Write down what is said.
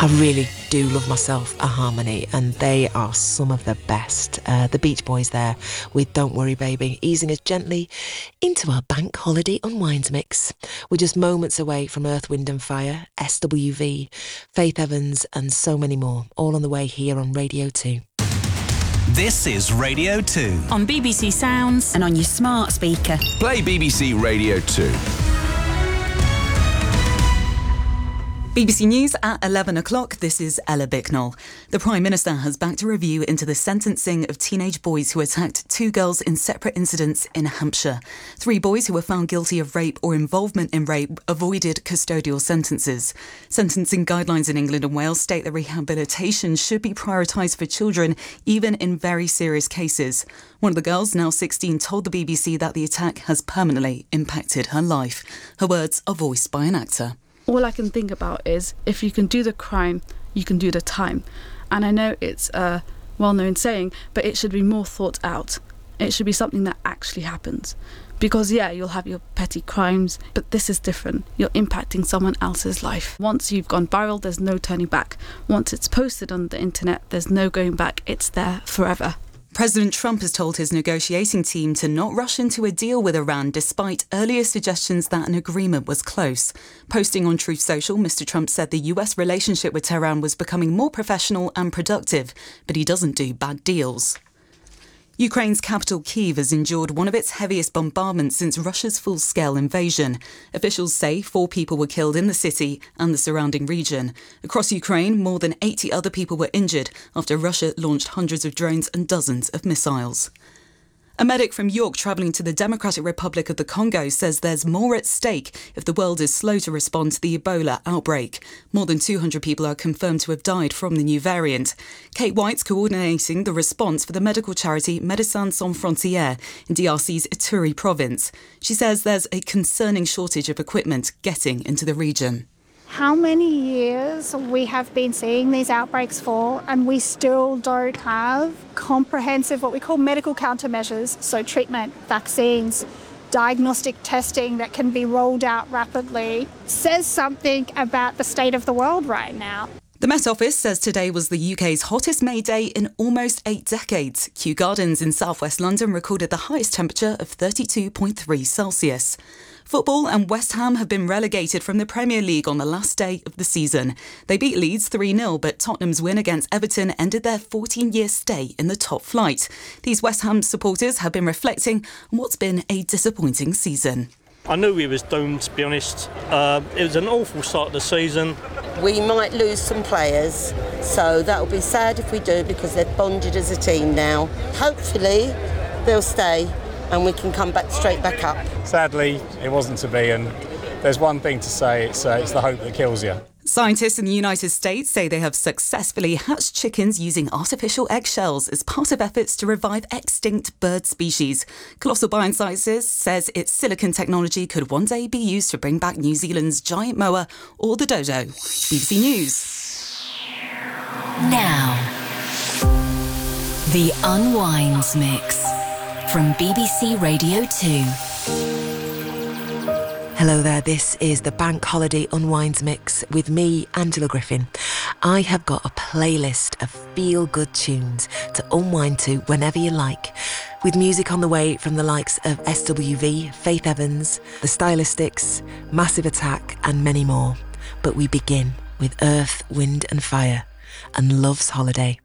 I really do love myself a harmony, and they are some of the best. The Beach Boys there with Don't Worry Baby, easing us gently into our bank holiday unwind mix. We're just moments away from Earth, Wind and Fire, SWV, Faith Evans and so many more, all on the way here on Radio 2. This is Radio 2. On BBC Sounds and on your smart speaker. Play BBC Radio 2. BBC News at 11 o'clock. This is Ella Bicknell. The Prime Minister has backed a review into the sentencing of teenage boys who attacked two girls in separate incidents in Hampshire. 3 boys who were found guilty of rape or involvement in rape avoided custodial sentences. Sentencing guidelines in England and Wales state that rehabilitation should be prioritised for children, even in very serious cases. One of the girls, now 16, told the BBC that the attack has permanently impacted her life. Her words are voiced by an actor. All I can think about is, if you can do the crime, you can do the time. And I know it's a well-known saying, but it should be more thought out. It should be something that actually happens. Because, yeah, you'll have your petty crimes, but this is different. You're impacting someone else's life. Once you've gone viral, there's no turning back. Once it's posted on the internet, there's no going back. It's there forever. President Trump has told his negotiating team to not rush into a deal with Iran despite earlier suggestions that an agreement was close. Posting on Truth Social, Mr. Trump said the US relationship with Tehran was becoming more professional and productive, but he doesn't do bad deals. Ukraine's capital Kyiv has endured one of its heaviest bombardments since Russia's full-scale invasion. Officials say 4 people were killed in the city and the surrounding region. Across Ukraine, more than 80 other people were injured after Russia launched hundreds of drones and dozens of missiles. A medic from York travelling to the Democratic Republic of the Congo says there's more at stake if the world is slow to respond to the Ebola outbreak. More than 200 people are confirmed to have died from the new variant. Kate White's coordinating the response for the medical charity Médecins Sans Frontières in DRC's Ituri province. She says there's a concerning shortage of equipment getting into the region. How many years we have been seeing these outbreaks for, and we still don't have comprehensive, what we call medical countermeasures, so treatment, vaccines, diagnostic testing that can be rolled out rapidly, says something about the state of the world right now. The Met Office says today was the UK's hottest May day in almost 8 decades. Kew Gardens in southwest London recorded the highest temperature of 32.3 Celsius. Football and West Ham have been relegated from the Premier League on the last day of the season. They beat Leeds 3-0, but Tottenham's win against Everton ended their 14-year stay in the top flight. These West Ham supporters have been reflecting on what's been a disappointing season. I knew we was doomed, to be honest. It was an awful start to the season. We might lose some players, so that'll be sad if we do, because they've bonded as a team now. Hopefully they'll stay and we can come back straight back up. Sadly, it wasn't to be, and there's one thing to say, it's the hope that kills you. Scientists in the United States say they have successfully hatched chickens using artificial eggshells as part of efforts to revive extinct bird species. Colossal Biosciences says its silicon technology could one day be used to bring back New Zealand's giant moa or the dodo. BBC News. Now, the Unwinds Mix from BBC Radio 2. Hello there, this is the Bank Holiday Unwinds Mix with me, Angela Griffin. I have got a playlist of feel-good tunes to unwind to whenever you like, with music on the way from the likes of SWV, Faith Evans, The Stylistics, Massive Attack and many more. But we begin with Earth, Wind and Fire and Love's Holiday.